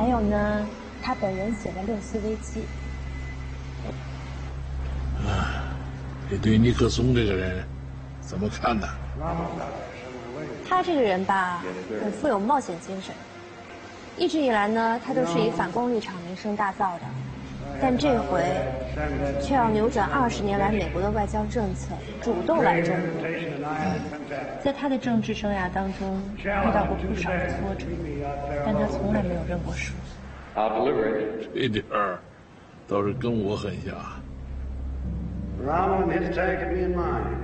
还有呢，他本人写的《六四危机》。 你对尼克松这个人怎么看呢？ 他这个人吧，很富有冒险精神。一直以来呢，他都是以反攻立场名声大噪的，但这回却要扭转20年来美国的外交政策，主动来中国。在他的政治生涯当中，遇到过不少的挫折，但他从来没有认过输。 这点儿倒是跟我很像。 Rommel and his tank and me and mine.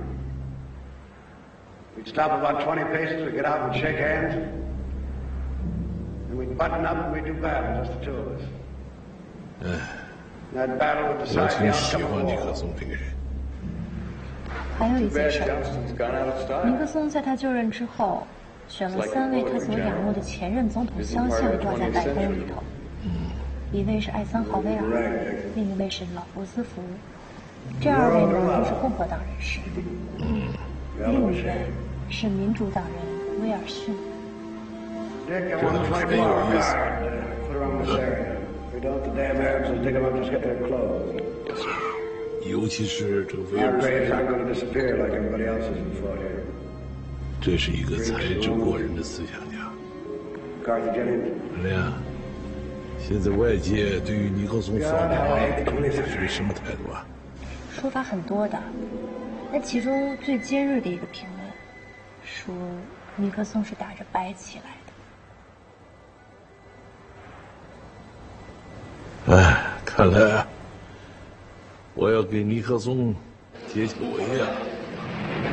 We'd stop about 20 paces, we'd get out and shake hands. And we'd button up and we'd do battle, just the two of us. That battle would 我 decide 挺 the 喜 outcome 欢 of 尼 the 克 war. 松这个人。 还有一件事，尼克松在他就任之后，选了3位他所仰慕的前任总统肖像挂在白宫里头。一位是艾森豪威尔，另一位是老罗斯福。这2位呢都是共和党人士，另一位是民主党人威尔逊。 Dick, I want to 24 guard. Put around this area. We don't want the damn Arabs to dig them up, just get their clothes. 尤其是这个威 Our 尔 graves 逊， aren't going to disappear like everybody else's in Fort here. 这是一个才智过人的思想家。 Carthaginians. 怎么样？现在外界对于尼克松访华是什么态度啊？ 说法很多的，那其中最尖锐的一个评论，说尼克松是打着白起来的。 哎，看来我要给尼克松解围啊！